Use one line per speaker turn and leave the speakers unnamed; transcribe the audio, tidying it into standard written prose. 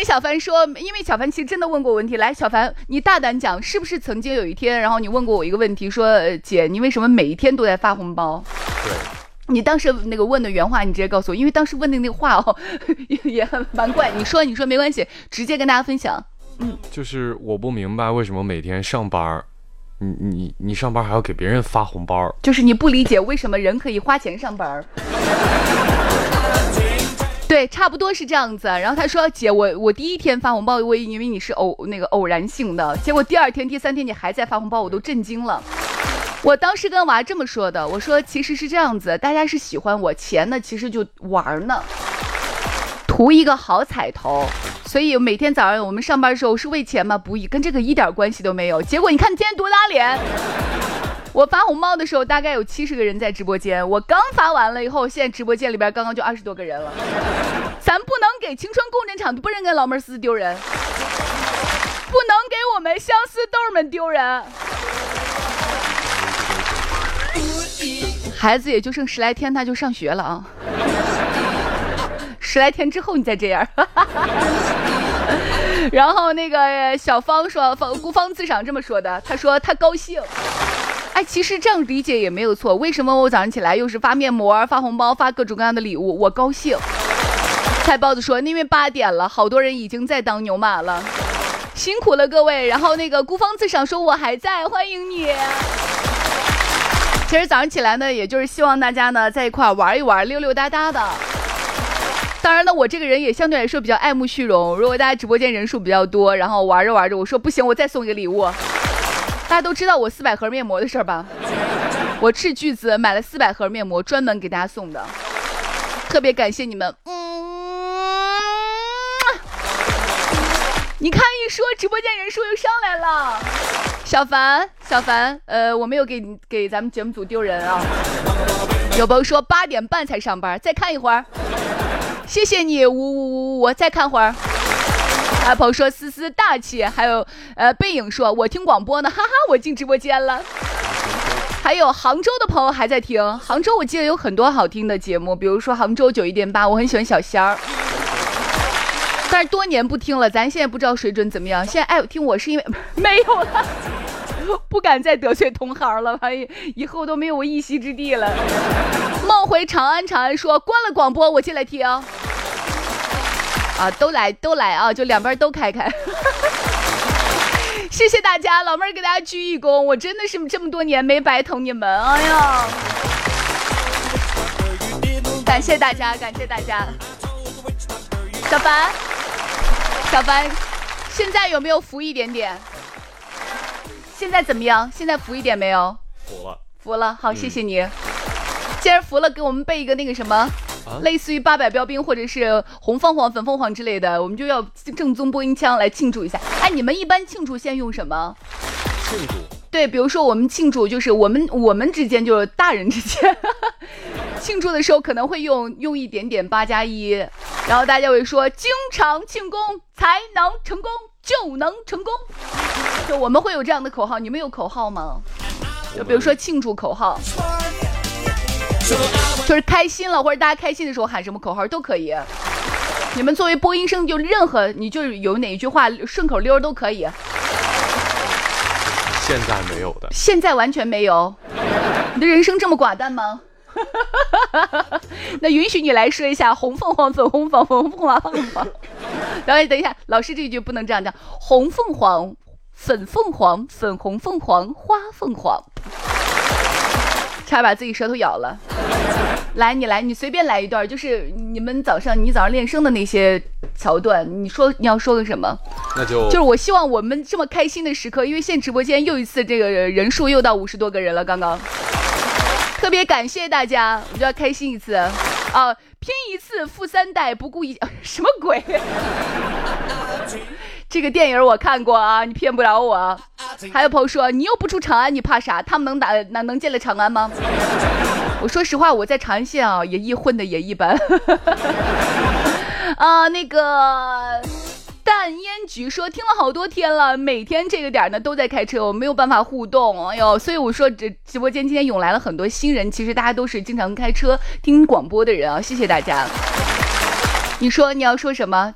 小凡说，因为小凡其实真的问过问题，来，小凡，你大胆讲，是不是曾经有一天，然后你问过我一个问题，说，姐，你为什么每一天都在发红包？
对。
你当时那个问的原话，你直接告诉我，因为当时问的那个话哦，也很蛮怪。你说没关系，直接跟大家分享。
就是我不明白为什么每天上班，你上班还要给别人发红包，
就是你不理解为什么人可以花钱上班。对，差不多是这样子。然后他说：“姐，我第一天发红包，我以为你是偶然性的，结果第二天、第三天你还在发红包，我都震惊了。”我当时跟娃这么说的，我说其实是这样子，大家是喜欢我，钱呢其实就玩呢，图一个好彩头。所以每天早上我们上班的时候是为钱吗？不，跟这个一点关系都没有。结果你看今天多打脸。我发红包的时候大概有70个人在直播间，我刚发完了以后，现在直播间里边刚刚就20多个人了。咱不能给青春共振场不能跟老妹儿丝丢人，不能给我们相思豆们丢人。孩子也就剩10来天他就上学了啊，10来天之后你再这样。然后那个小芳说，孤芳自赏这么说的，他说他高兴。哎，其实这样理解也没有错。为什么我早上起来又是发面膜、发红包、发各种各样的礼物？我高兴。菜包子说，因为8点了，好多人已经在当牛马了，辛苦了各位。然后那个孤芳自赏说，我还在，欢迎你。其实早上起来呢，也就是希望大家呢在一块玩一玩，溜溜达达的。当然呢，我这个人也相对来说比较爱慕虚荣。如果大家直播间人数比较多，然后玩着玩着，我说不行，我再送一个礼物。大家都知道我400盒面膜的事儿吧？我斥巨资买了400盒面膜，专门给大家送的，特别感谢你们。你看一说直播间人数又上来了。小凡，我没有给咱们节目组丢人啊。有朋友说8点半才上班，再看一会儿。谢谢你，我再看会儿。还有朋友说思思大气，还有背影说我听广播呢，哈哈，我进直播间了。还有杭州的朋友还在听，杭州我记得有很多好听的节目，比如说杭州91.8，我很喜欢小仙儿。但是多年不听了，咱现在不知道水准怎么样。现在爱听我是因为没有了，不敢再得罪同行了，以后都没有我一席之地了。梦回长安说关了广播我进来听啊，都来啊，就两边都开。谢谢大家，老妹儿给大家鞠一躬，我真的是这么多年没白疼你们，哎呀，感谢大家。小凡，现在有没有服一点点？现在怎么样？现在服一点没有？服了，好，谢谢你。既然服了，给我们备一个那个什么，类似于800标兵或者是红凤凰、粉凤凰之类的，我们就要正宗播音腔来庆祝一下。哎，你们一般庆祝先用什么？
庆祝？
对，比如说我们庆祝，就是我们之间，就是大人之间庆祝的时候可能会用一点点8+1，然后大家会说经常庆功才能成功，就能成功。就我们会有这样的口号，你们有口号吗？就比如说庆祝口号，就是开心了或者大家开心的时候喊什么口号都可以。你们作为播音生，就任何你就是有哪一句话顺口溜都可以。
现在没有的，
现在完全没有。你的人生这么寡淡吗？那允许你来说一下红凤凰、粉红凰、粉凤凰。然后等一下，老师这句不能这样讲，红凤凰、粉凤凰、粉红凤凰、花凤凰。差点把自己舌头咬了。来，你随便来一段，就是你早上练声的那些桥段，你要说个什么？
那就是
我希望我们这么开心的时刻，因为现在直播间又一次这个人数又到50多个人了，刚刚特别感谢大家，我们就要开心一次啊！拼一次富3代，不顾一什么鬼？这个电影我看过啊，你骗不了我。还有朋友说你又不出长安，你怕啥？他们能进了长安吗？我说实话，我在长安县啊，也混的也一般。那个淡烟菊说听了好多天了，每天这个点呢都在开车，我没有办法互动，哎呦，所以我说这直播间今天涌来了很多新人，其实大家都是经常开车听广播的人啊，谢谢大家。你说你要说什么？